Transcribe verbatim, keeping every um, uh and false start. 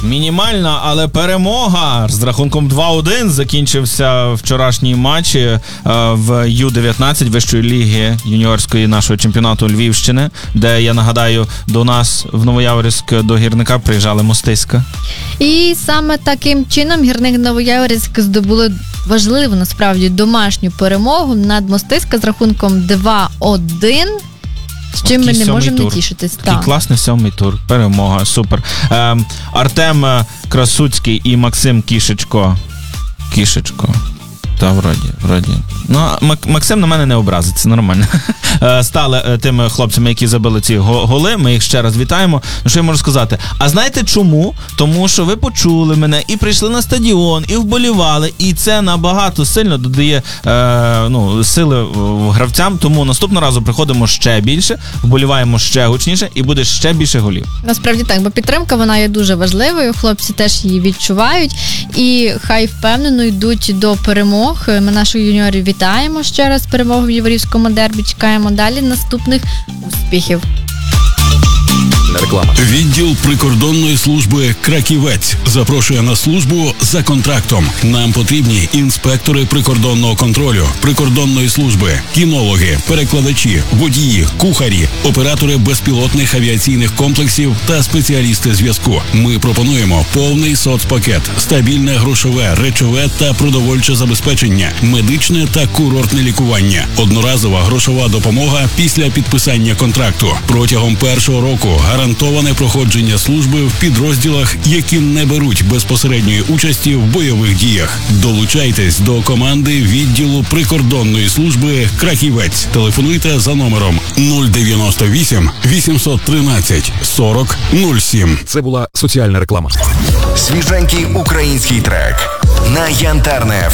мінімальна, але перемога з рахунком два один закінчився вчорашній матч е, в ю дев'ятнадцять Вищої ліги юніорської нашого чемпіонату Львівщини, де, я нагадаю, до нас в Новояворівськ до Гірника приїжджали Мостиська. І саме таким чином Гірник Новояворівськ здобули важливу, насправді, домашню перемогу над Мостиська з рахунком два один. З чим ми не можемо не тішитись. Такий так. класний сьомий тур. Перемога. Супер. Е, Артем Красуцький і Максим Кішечко. Кішечко. Та, вроді, вроді. Ну, Максим на мене не образиться, нормально. Стали тими хлопцями, які забили ці голи. Ми їх ще раз вітаємо. Ну, що я можу сказати? А знаєте чому? Тому що ви почули мене і прийшли на стадіон, і вболівали, і це набагато сильно додає е, ну, сили гравцям. Тому наступного разу приходимо ще більше, вболіваємо ще гучніше і буде ще більше голів. Насправді так, бо підтримка, вона є дуже важливою. Хлопці теж її відчувають і хай впевнено йдуть до перемоги. Ми наших юніорів вітаємо ще раз з перемогою в Яворівському дербі. Чекаємо далі наступних успіхів. Реклама. Відділ прикордонної служби «Краківець» запрошує на службу за контрактом. Нам потрібні інспектори прикордонного контролю, прикордонної служби, кінологи, перекладачі, водії, кухарі, оператори безпілотних авіаційних комплексів та спеціалісти зв'язку. Ми пропонуємо повний соцпакет, стабільне грошове, речове та продовольче забезпечення, медичне та курортне лікування, одноразова грошова допомога після підписання контракту. Протягом першого року гарантоване проходження служби в підрозділах, які не беруть безпосередньої участі в бойових діях. Долучайтесь до команди відділу прикордонної служби «Краківець». Телефонуйте за номером нуль дев'яносто вісім вісімсот тринадцять сорок нуль сім. Це була соціальна реклама. Свіженький український трек на Янтарне еф